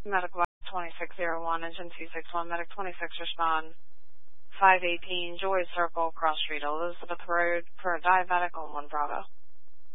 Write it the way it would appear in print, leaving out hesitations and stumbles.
Medic 2601, engine 261, Medic 26 respond. 518 Joy Circle, Cross Street, Elizabeth Road, for a diabetic on 1 Bravo.